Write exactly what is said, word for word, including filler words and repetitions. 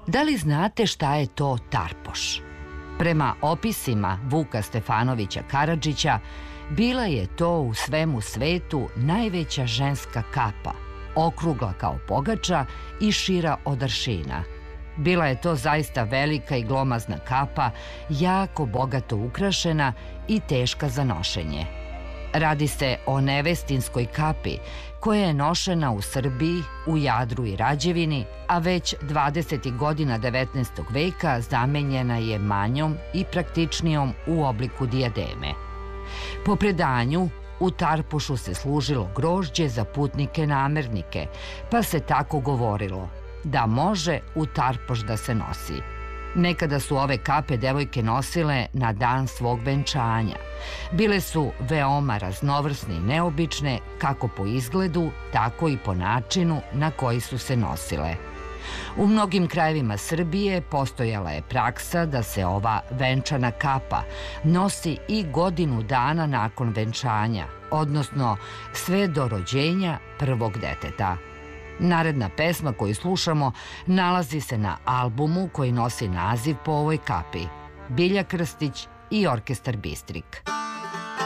Da li znate šta je to tarpoš? Prema opisima Vuka Stefanovića Karadžića, bila je to u svemu svetu najveća ženska kapa, okrugla kao pogača i šira od aršina. Bila je to zaista velika i glomazna kapa, jako bogato ukrašena i teška za nošenje. Radi se o nevestinskoj kapi koja je nošena u Srbiji, u Jadru i Rađevini, a već dvadesetih godina devetnaestog veka zamenjena je manjom i praktičnijom u obliku dijademe. Po predanju, u tarpušu se služilo grožđe za putnike namernike, pa se tako govorilo da može u tarpoš da se nosi. Nekada su ove kape devojke nosile na dan svog venčanja. Bile su veoma raznovrsne i neobične, kako po izgledu, tako i po načinu na koji su se nosile. U mnogim krajevima Srbije postojala je praksa da se ova venčana kapa nosi i godinu dana nakon venčanja, odnosno sve do rođenja prvog deteta. Naredna pesma koju slušamo nalazi se na albumu koji nosi naziv po ovoj kapi – Bilja Krstić i orkestar Bistrik.